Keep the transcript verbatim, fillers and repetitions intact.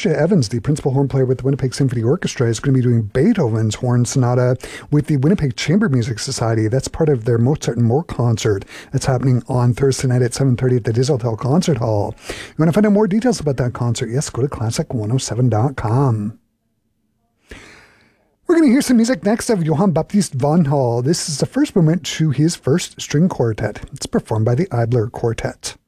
Marcia Evans, the principal horn player with the Winnipeg Symphony Orchestra, is going to be doing Beethoven's Horn Sonata with the Winnipeg Chamber Music Society. That's part of their Mozart and More concert that's happening on Thursday night at seven thirty at the Diz Hotel Concert Hall. You want to find out more details about that concert? Yes, go to classic one oh seven dot com. We're going to hear some music next of Johann Baptist von Hall. This is the first movement to his first string quartet. It's performed by the Eibler Quartet.